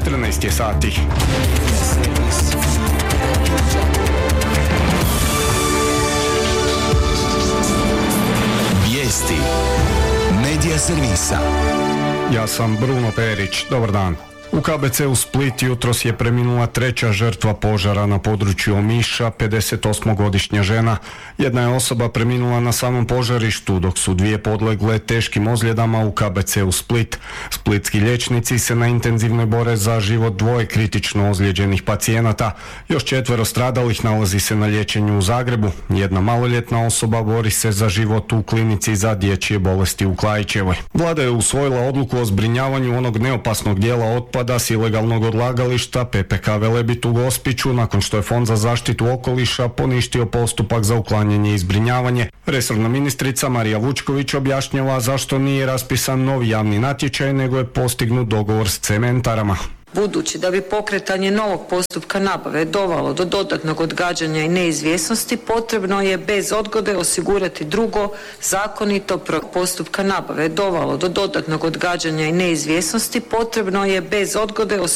14 je sati. Vijesti Medija servisa. Ja sam Bruno Perić, dobar dan. U KBC-u Split jutros je preminula treća žrtva požara na području Omiša, 58-godišnja žena. Jedna je osoba preminula na samom požarištu, dok su dvije podlegle teškim ozljedama u KBC-u Split. Splitski liječnici se na intenzivnoj bore za život dvoje kritično ozlijeđenih pacijenata. Još 4 stradalih nalazi se na liječenju u Zagrebu. Jedna maloljetna osoba bori se za život u klinici za dječje bolesti u Klaićevoj. Vlada je usvojila odluku o zbrinjavanju onog neopasnog dijela otpada s ilegalnog odlagališta PPK Velebit u Gospiću nakon što je Fond za zaštitu okoliša poništio postupak za uklanjanje i zbrinjavanje. Resorna ministrica Marija Vučković objašnjava zašto nije raspisan novi javni natječaj, nego je postignut dogovor s cementarama. Budući da bi pokretanje novog postupka nabave dovelo do dodatnog odgađanja i neizvjesnosti, potrebno je bez odgode osigurati drugo zakonito postupka nabave dovelo do dodatnog odgađanja i neizvjesnosti, potrebno je bez odgode